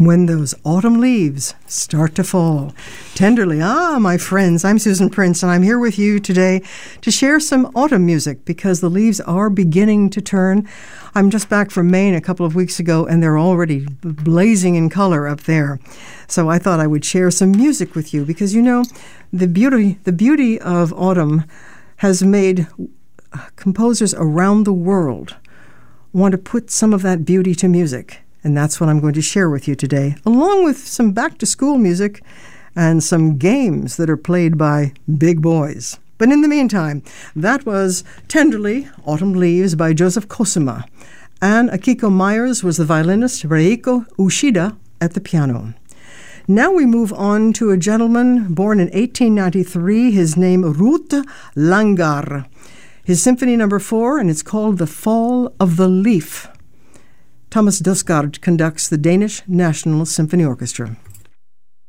when those autumn leaves start to fall. Tenderly, my friends, I'm Susan Prince, and I'm here with you today to share some autumn music because the leaves are beginning to turn. I'm just back from Maine a couple of weeks ago, and they're already blazing in color up there. So I thought I would share some music with you because, you know, the beauty of autumn has made composers around the world want to put some of that beauty to music. And that's what I'm going to share with you today, along with some back-to-school music and some games that are played by big boys. But in the meantime, that was Tenderly, Autumn Leaves by Joseph Kosuma. And Akiko Myers was the violinist, Reiko Ushida at the piano. Now we move on to a gentleman born in 1893, his name Ruth Langar. His Symphony No. 4, and it's called The Fall of the Leaf. Thomas Dosgaard conducts the Danish National Symphony Orchestra.